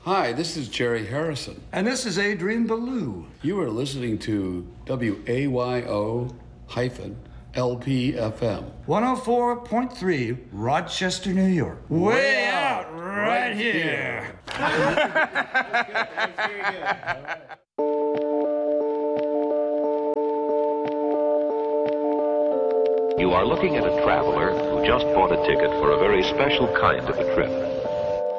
Hi, this is Jerry Harrison. And this is Adrian Ballou. You are listening to WAYO-LPFM. 104.3, Rochester, New York. Way out right here. You are looking at a traveler who just bought a ticket for a very special kind of a trip.